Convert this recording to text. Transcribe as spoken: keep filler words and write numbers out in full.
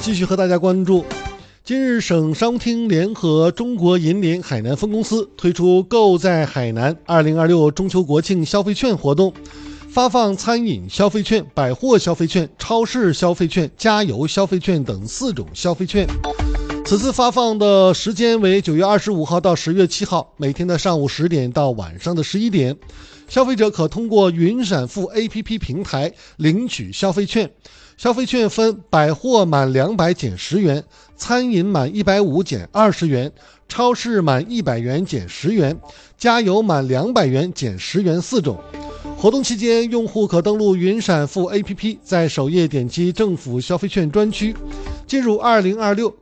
继续和大家关注。今日省商务厅联合中国银联海南分公司推出购在海南二零二六中秋国庆消费券活动，发放餐饮消费券、百货消费券、超市消费券、加油消费券等四种消费券。此次发放的时间为九月二十五号到十月七号，每天的上午十点到晚上的十一点。消费者可通过云闪付 A P P 平台领取消费券。消费券分百货满两百减十元，餐饮满一百五减二十元，超市满一百元减十元，加油满两百元减十元四种。活动期间，用户可登录云闪付 A P P， 在首页点击政府消费券专区，进入二零二六